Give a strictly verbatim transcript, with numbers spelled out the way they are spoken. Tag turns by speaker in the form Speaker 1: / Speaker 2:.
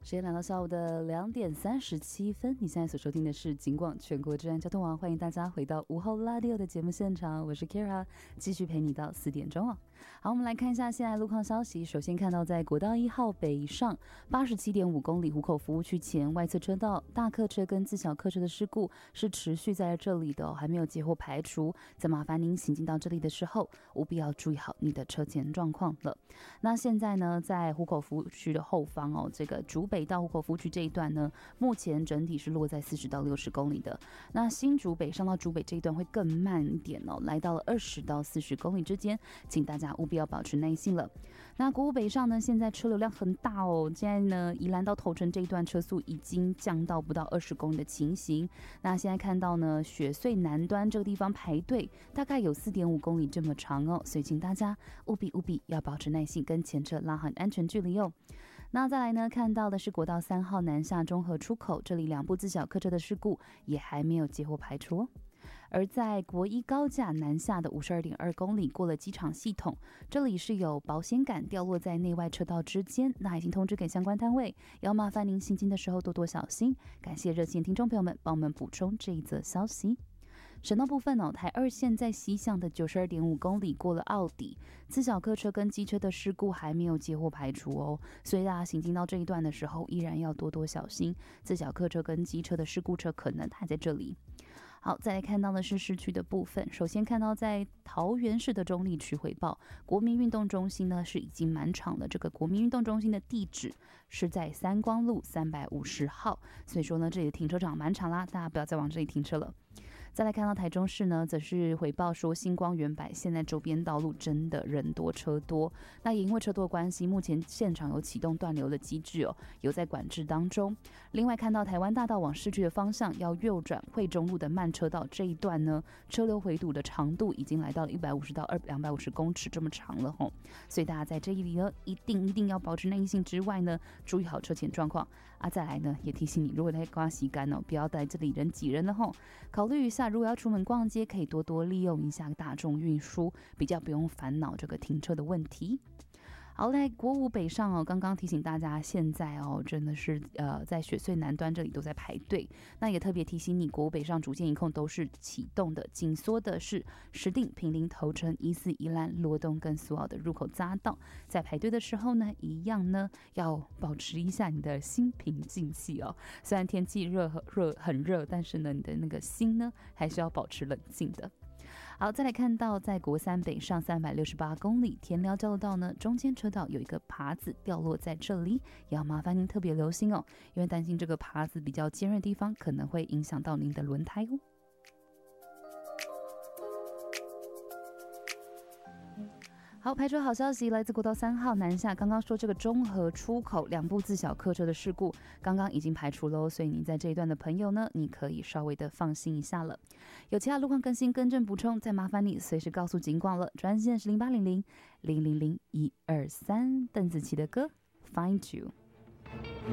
Speaker 1: 时间来到下午的两点三十七分，你现在所收听的是警广全国治安交通网，欢迎大家回到午后拉迪欧的节目现场，我是 Kira， 继续陪你到四点钟哦。好，我们来看一下现在路况消息。首先看到在国道一号北上八十七点五公里湖口服务区前外侧车道，大客车跟自小客车的事故是持续在这里的、哦，还没有结获排除。再麻烦您行进到这里的时候，务必要注意好你的车前状况了。那现在呢，在湖口服务区的后方哦，这个竹北到湖口服务区这一段呢，目前整体是落在四十到六十公里的。那新竹北上到竹北这一段会更慢一点哦，来到了二十到四十公里之间，请大家务必要保持耐心了。那国五北上呢，现在车流量很大哦，现在呢，宜兰到头城这一段车速已经降到不到二十公里的情形。那现在看到呢，雪隧南端这个地方排队大概有四点五公里这么长哦，所以请大家务必务必要保持耐心，跟前车拉好安全距离哦。那再来呢，看到的是国道三号南下中和出口，这里两部自小客车的事故也还没有结获排除哦。而在国一高架南下的五十二点二公里，过了机场系统，这里是有保险杆掉落在内外车道之间，那已经通知给相关单位，要麻烦您行进的时候多多小心。感谢热线听众朋友们帮我们补充这一则消息。省道部分哦，台二线在西向的九十二点五公里过了奥底，自小客车跟机车的事故还没有结获排除哦，所以大家行进到这一段的时候，依然要多多小心，自小客车跟机车的事故车可能还在这里。好，再来看到的是市区的部分。首先看到在桃园市的中坜区回报，国民运动中心呢是已经满场了。这个国民运动中心的地址是在三光路三百五十号，所以说呢，这里的停车场满场啦，大家不要再往这里停车了。再来看到台中市呢，则是回报说星光远百现在周边道路真的人多车多，那也因为车多的关系，目前现场有启动断流的机制哦，有在管制当中。另外看到台湾大道往市区的方向要右转惠中路的慢车道这一段呢，车流回堵的长度已经来到了一百五十到两百五十公尺这么长了吼，所以大家在这里呢，一定一定要保持耐心之外呢，注意好车前状况啊。再来呢，也提醒你，如果在刮洗干哦，不要在这里人挤人了吼，考虑一下。如果要出门逛街，可以多多利用一下大众运输，比较不用烦恼这个停车的问题。好，来国五北上哦，刚刚提醒大家，现在哦真的是呃在雪隧南端这里都在排队。那也特别提醒你，国五北上主线一控都是启动的，紧缩的是石碇、坪林、头城、一四、宜兰、罗东跟苏澳的入口匝道。在排队的时候呢，一样呢要保持一下你的心平静气哦。虽然天气热热很热，但是呢，你的那个心呢还是要保持冷静的。好，再来看到在国三北上三百六十八公里田寮交流道呢，中间车道有一个耙子掉落在这里，也要麻烦您特别留心哦，因为担心这个耙子比较尖锐的地方可能会影响到您的轮胎哦。好，排除好消息来自国道三号南下，刚刚说这个中和出口两部自小客车的事故，刚刚已经排除喽，所以你在这一段的朋友呢，你可以稍微的放心一下了。有其他路况更新、更正补充，再麻烦你随时告诉警广了。专线是零八零零零零零一二三，邓紫棋的歌《Find You》。